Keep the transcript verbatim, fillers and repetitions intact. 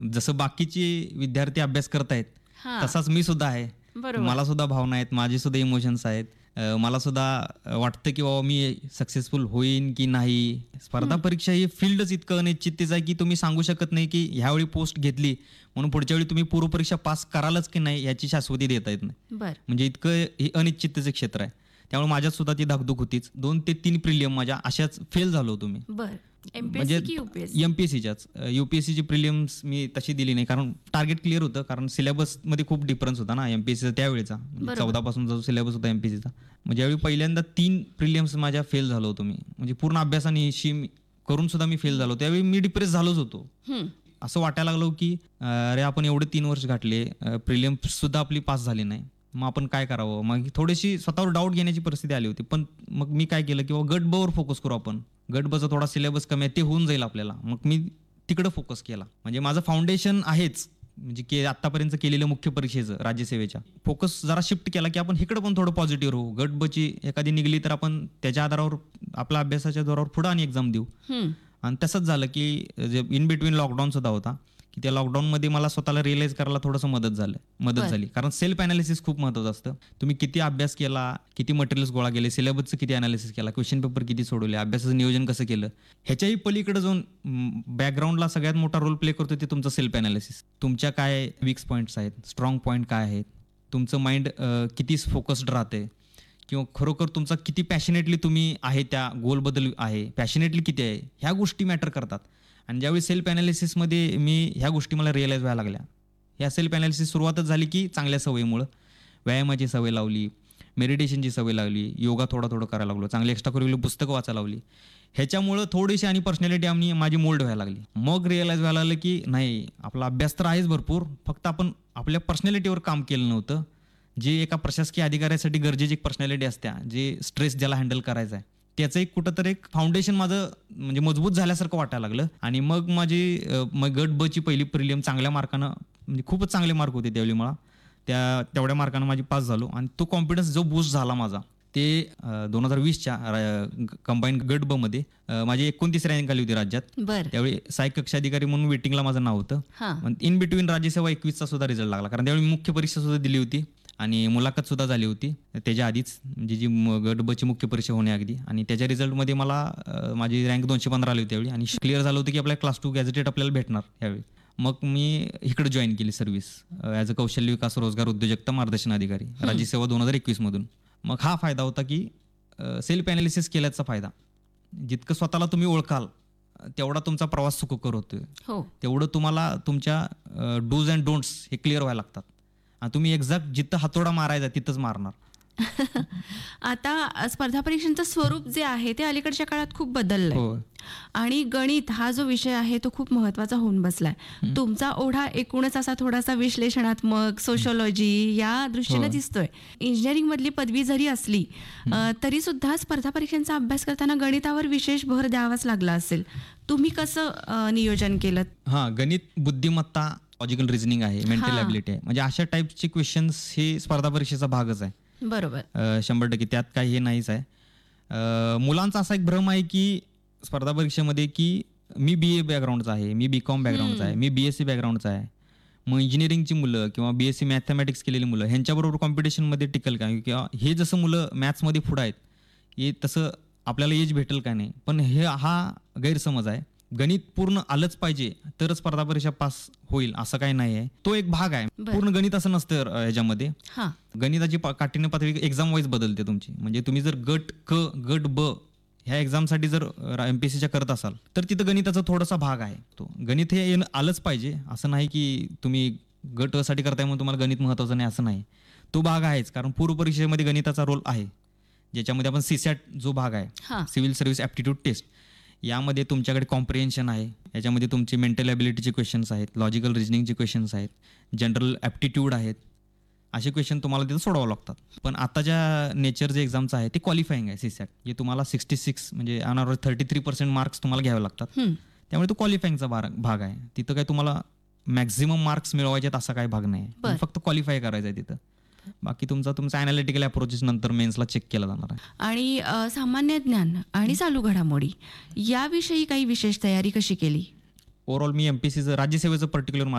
जसं बाकीचे विद्यार्थी अभ्यास करतायत हां. तसाच मी सुद्धा आहे. बरोबर. मला सुद्धा भावना आहेत, माझे सुद्धा इमोशन्स आहेत. अ, मला सुद्धा अ, वाटतं की बाबा मी सक्सेसफुल होईन की नाही. स्पर्धा परीक्षा ही फील्डच इतकं अनिश्चिततेचं आहे की तुम्ही सांगू शकत नाही की ह्यावेळी पोस्ट घेतली म्हणून पुढच्या वेळी तुम्ही पूर्वपरीक्षा पास करालच की नाही याची शाश्वती देता येत नाही. बर म्हणजे इतकं हे अनिश्चिततेचं क्षेत्र आहे. त्यामुळे माझ्यात सुद्धा ती धाकधूक होतीच. दोन ते तीन प्रिलियम माझ्या अशाच फेल झालो होतो मी. बर म्हणजे एमपीएससी की युपीएससी? एमपीएससीच्याच. युपीएससीची प्रिलियम्स मी तशी दिली नाही कारण टार्गेट क्लिअर होतं. कारण सिलेबसमध्ये खूप डिफरन्स होता ना एमपीएससीचा त्यावेळेचा. बरोबर. चौदा पासून जो सिलेबस होता एमपीएससीचा. म्हणजे यावेळी पहिल्यांदा तीन प्रिलियम्स माझ्या फेल झालो होतो मी. म्हणजे पूर्ण अभ्यासानिशी मी- करून सुद्धा मी फेल झालो. त्यावेळी मी डिप्रेस झालोच होतो. हम्म. असं वाटायला लागलो की अरे आपण एवढे तीन वर्ष घातले, प्रिलियम्स सुद्धा आपली पास झाली नाही, मग आपण काय करावं. मग थोडीशी स्वतःवर डाऊट घेण्याची परिस्थिती आली होती. पण मग मी काय केलं की बाबा गट ब वर फोकस करू आपण. गट बचा थोडा सिलेबस कमी आहे ते होऊन जाईल आपल्याला. मग मी तिकडं फोकस केला. म्हणजे माझं फाउंडेशन आहेच म्हणजे की आतापर्यंत केलेलं मुख्य परीक्षेचं राज्यसेवेच्या फोकस जरा शिफ्ट केला की आपण इकडं पण थोडं पॉझिटिव्ह राहू. गट बची एखादी निघली तर आपण त्याच्या आधारावर आपल्या अभ्यासाच्या जोरावर पुढं आणि एक्झाम देऊ. हम्म. आणि तसंच झालं की जे इन बिटवीन लॉकडाऊन सुद्धा होता की त्या लॉकडाऊनमध्ये मला स्वतःला रिअलाईज करायला थोडंसं मदत झालं मदत बरं. झाली. कारण सेल्फ अनालिसिस खूप महत्त्वाचं असतं. तुम्ही किती अभ्यास केला, किती मटेरियल्स गोळा केले, सिलेबसचं किती अनालिसिस केला, क्वेश्चन पेपर किती सोडवले, अभ्यासाचं नियोजन कसं केलं, ह्याच्याही पलीकडे जाऊन बॅकग्राऊंडला सगळ्यात मोठा रोल प्ले करतो ते तुमचं सेल्फ अनालिसिस. तुमच्या काय वीक पॉईंट्स आहेत, स्ट्रॉंग पॉईंट काय आहेत, तुमचं माइंड किती फोकस्ड राहते किंवा खरोखर तुमचा किती पॅशनेटली तुम्ही आहे त्या गोलबद्दल आहे, पॅशनेटली किती आहे, ह्या गोष्टी मॅटर करतात. आणि ज्यावेळी सेल्फ ॲनालिसिसमध्ये मी ह्या गोष्टी मला रिअलाईज व्हायला लागल्या. ह्या सेल्फ ॲनालिसिस सुरुवातच झाली की चांगल्या सवयीमुळं. व्यायामाची सवय लावली, मेडिटेशनची सवय लावली, योगा थोडा थोडं करायला लागलो, चांगली एक्स्ट्रा करिक्युलर पुस्तकं वाचायला लावली. ह्याच्यामुळं थोडीशी आणि पर्सनॅलिटी आम्ही माझी मोल्ड व्हायला लागली. मग रिअलाईज व्हायला लागलं की नाही आपला अभ्यास तर आहेच भरपूर, फक्त आपण आपल्या पर्सनॅलिटीवर काम केलं नव्हतं. जे एका प्रशासकीय अधिकाऱ्यासाठी गरजेची एक पर्सनॅलिटी असत्या, जे स्ट्रेस ज्याला हँडल करायचा आहे, त्याचं एक कुठंतरी एक फाउंडेशन माझं म्हणजे मजबूत झाल्यासारखं वाटायला लागलं. आणि मग माझी अ, मग गट ब ची पहिली प्रिलियम चांगल्या मार्कानं म्हणजे खूपच चांगले मार्क होते त्यावेळी मला. त्या तेवढ्या मार्कानं माझी पास झालो आणि तो कॉन्फिडन्स जो बूस्ट झाला माझा ते दोन हजार वीसच्या कंबाईन गट ब मध्ये अ, माझी एकोणतीस रँक आली होती राज्यात. बर त्यावेळी सहाय्यक कक्ष अधिकारी म्हणून वेटिंगला माझं नाव होतं. हां. इन बिटवीन राज्यसेवा एकवीसचा सुद्धा रिझल्ट लागला कारण त्यावेळी मुख्य परीक्षा सुद्धा दिली होती आणि मुलाखत सुद्धा झाली होती त्याच्या आधीच, म्हणजे जी म- गट ब ची मुख्य परीक्षा होण्याअगदी. आणि त्याच्या रिझल्टमध्ये मला अ, माझी रँक दोनशे पंधरा आली होती त्यावेळी आणि क्लिअर झालं होतं की आपल्या क्लास टू गॅझेटेड आपल्याला भेटणार यावेळी. मग मी इकडे जॉईन केली सर्व्हिस ॲज अ कौशल्य विकास रोजगार उद्योजकता मार्गदर्शन अधिकारी राज्यसेवा दोन हजार एकवीसमधून. मग हा फायदा होता की सेल्फ ॲनालिसिस केल्याचा फायदा. जितकं स्वतःला तुम्ही ओळखाल तेवढा तुमचा प्रवास सुखकर होतोय, हो. तेवढं तुम्हाला तुमच्या डूज अँड डोंट्स हे क्लिअर व्हायला लागतात. आणि तुम्ही एक्झॅक्ट जिथं हातोडा मारायचा तिथंच मारणार. आता स्पर्धा परीक्षांचं स्वरूप जे आहे ते अलीकडच्या काळात खूप बदललंय. हो. आणि गणित हा जो विषय आहे तो खूप महत्वाचा होऊन बसलाय. तुमचा ओढा एकूणच असा थोडासा विश्लेषणात्मक सोशोलॉजी या दृष्टीने हो. दिसतोय. इंजिनिअरिंग मधली पदवी जरी असली अ, तरी सुद्धा स्पर्धा परीक्षांचा अभ्यास करताना गणितावर विशेष भर द्यावाच लागला असेल. तुम्ही कसं अ, नियोजन केलं? हां, गणित, बुद्धिमत्ता, लॉजिकल रिझनिंग आहे, मेंटल हां. ॲबिलिटी आहे. म्हणजे अशा टाईपचे क्वेश्चन्स हे स्पर्धा परीक्षेचा भागच आहे. बरोबर. अ, शंभर टक्के त्यात काही हे नाहीच आहे. अ, मुलांचा असा एक भ्रम आहे की स्पर्धा परीक्षेमध्ये की मी बी ए बॅकग्राऊंडचा आहे, मी बी कॉम बॅकग्राऊंडचा आहे, मी बी एस सी बॅकग्राऊंडचा आहे. मग इंजिनिअरिंगची मुलं किंवा बी एस सी मॅथमॅटिक्स केलेली मुलं ह्यांच्याबरोबर कॉम्पिटिशनमध्ये टिकल का, किंवा हे जसं मुलं मॅथ्समध्ये पुढं आहेत हे तसं आपल्याला एज भेटेल का नाही. पण हे हा गैरसमज आहे. गणित पूर्ण आलंच पाहिजे तरच स्पर्धा परीक्षा पास होईल असं काही नाही आहे. तो एक भाग आहे. बरं. पूर्ण गणित असं नसतं अ, ह्याच्यामध्ये. हां. गणिताची पा- काठिण्य पातळी एक्झाम वाईज बदलते तुमची. म्हणजे तुम्ही जर गट क गट ब ह्या एक्झामसाठी जर एमपीएससीच्या करत असाल तर तिथं गणिताचा थोडासा भाग आहे. तो गणित हे येणं आलंच पाहिजे असं नाही की तुम्ही गट अ साठी करताय म्हणून तुम्हाला गणित महत्त्वाचं नाही असं नाही. तो भाग आहेच कारण पूर्व परीक्षेमध्ये गणिताचा रोल आहे. ज्याच्यामध्ये आपण सीसॅट जो भाग आहे, हां. सिव्हिल सर्व्हिस ॲप्टिट्यूड टेस्ट, यामध्ये तुमच्याकडे कॉम्प्रिहेन्शन आहे, याच्यामध्ये तुमचे मेंटल ॲबिलिटीचे क्वेश्चन्स आहेत, लॉजिकल रिजनिंगचे क्वेश्चन्स आहेत, जनरल ॲप्टिट्यूड आहेत. असे क्वेश्चन तुम्हाला तिथं सोडावं लागतात. पण आताच्या नेचर जे एक्झामचं आहे ते क्वालिफाईंग आहे सीसॅट, जे तुम्हाला सिक्स्टी सिक्स म्हणजे अनावर थर्टी थ्री पर्सेंट मार्क्स तुम्हाला घ्यावे लागतात. हं. त्यामुळे तो क्वालिफाईंगचा भाग भाग आहे. तिथं काय तुम्हाला मॅक्झिमम मार्क्स मिळवायचे आहेत असा काही भाग नाही आहे. बरं. फक्त क्वालिफाय करायचं आहे तिथं. बाकी तुमचा तुमचा अनालिटिकल अप्रोचेस नंतर मेन्सला चेक केला जाणार आहे. आणि अ, सामान्य ज्ञान आणि चालू घडामोडी याविषयी काही विशेष तयारी कशी केली? ओव्हरऑल मी एमपीसीचं राज्यसेवेचं पर्टिक्युलर